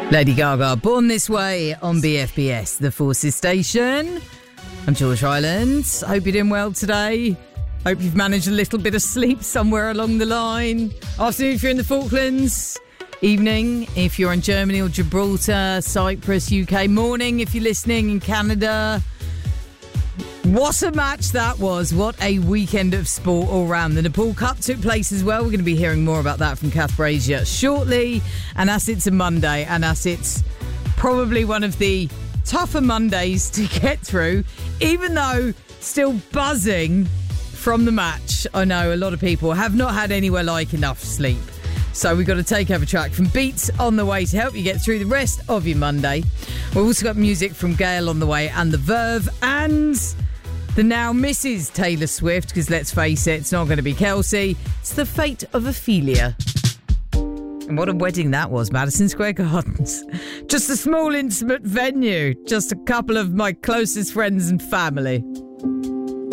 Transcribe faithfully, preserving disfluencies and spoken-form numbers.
Lady Gaga, Born This Way on B F B S, the Forces Station. I'm George Hyland. Hope you're doing well today. Hope you've managed a little bit of sleep somewhere along the line. Afternoon if you're in the Falklands. Evening if you're in Germany or Gibraltar, Cyprus, U K. Morning if you're listening in Canada. What a match that was. What a weekend of sport all round. The Nepal Cup took place as well. We're going to be hearing more about that from Kath Brazier shortly. And as it's a Monday, and as it's probably one of the tougher Mondays to get through, even though still buzzing from the match, I know a lot of people have not had anywhere like enough sleep. So we've got to take over track from Beats on the way to help you get through the rest of your Monday. We've also got music from Gail on the way and The Verve and the now Missus Taylor Swift, because let's face it, it's not going to be Kelsey. It's the fate of Ophelia. And what a wedding that was, Madison Square Gardens. Just a small, intimate venue. Just a couple of my closest friends and family.